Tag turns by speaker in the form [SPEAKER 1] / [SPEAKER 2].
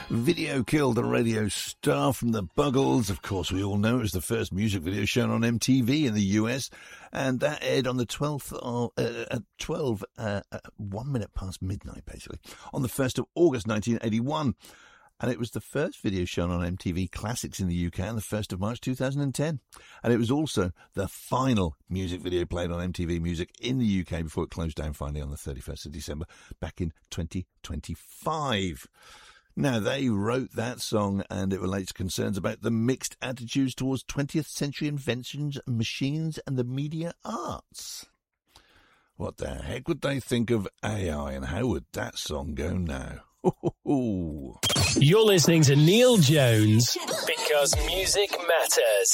[SPEAKER 1] Video Killed a Radio Star from the Buggles. Of course, we all know it was the first music video shown on MTV in the US, and that aired on the 12th of, at 1 minute past midnight, basically, on the 1st of August 1981. And it was the first video shown on MTV Classics in the UK on the 1st of March 2010. And it was also the final music video played on MTV Music in the UK before it closed down finally on the 31st of December back in 2025. Now, they wrote that song, and it relates concerns about the mixed attitudes towards 20th century inventions, machines, and the media arts. What the heck would they think of AI, and how would that song go now? You're
[SPEAKER 2] listening to Neil Jones, because music matters.